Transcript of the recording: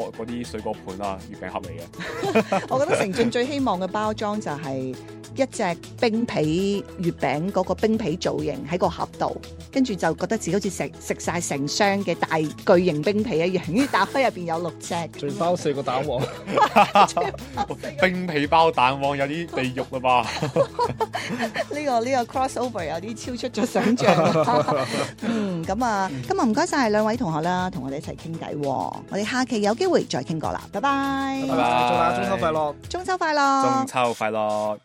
嗰啲水果盤啊、月餅盒嚟嘅。 我覺得成俊最希望嘅包裝就係一隻冰皮月餅嗰個冰皮造型喺個盒度，跟住就覺得自己好似食晒成箱嘅大巨型冰皮一樣，跟住打開入邊有6隻， 仲包4個蛋黃。 冰皮包蛋黃有啲地獄啦吧？ 呢個 crossover 有啲超出咗想像。咁啊，今日唔該晒兩位同學啦，同我哋一齊傾偈。我哋下期有機會再傾過啦，拜拜。 拜拜，祝大家中秋快樂！ 中秋快樂！ 中秋快樂！